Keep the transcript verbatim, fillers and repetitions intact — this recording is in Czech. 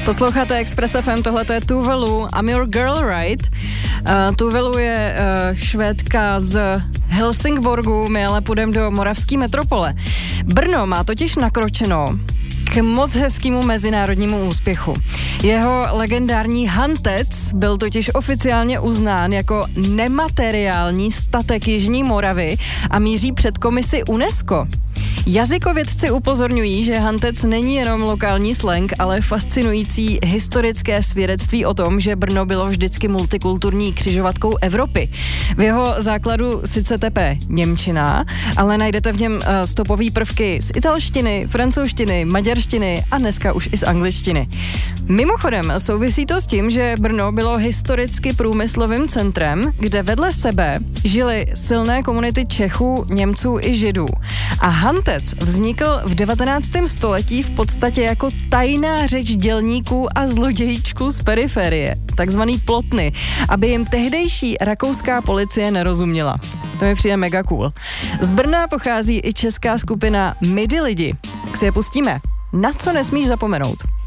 Posloucháte Express F M, tohle je Tuvalu, I'm your girl, right? Uh, Tuvalu je uh, Švédka z Helsingborgu, my ale půjdeme do moravské metropole. Brno má totiž nakročeno k moc hezkému mezinárodnímu úspěchu. Jeho legendární Hantec byl totiž oficiálně uznán jako nemateriální statek Jižní Moravy a míří před komisi UNESCO. Jazykovědci upozorňují, že Hantec není jenom lokální slang, ale fascinující historické svědectví o tom, že Brno bylo vždycky multikulturní křižovatkou Evropy. V jeho základu sice tepe němčina, ale najdete v něm stopový prvky z italštiny, francouzštiny, maďarštiny a dneska už i z angličtiny. Mimochodem souvisí to s tím, že Brno bylo historicky průmyslovým centrem, kde vedle sebe žily silné komunity Čechů, Němců i Židů. A Hantec vznikl v devatenáctém století v podstatě jako tajná řeč dělníků a zlodějíčků z periferie, takzvaný plotny, aby jim tehdejší rakouská policie nerozuměla. To mi přijde mega cool. Z Brna pochází i česká skupina Midi lidi. Tak si je pustíme. Na co nesmíš zapomenout?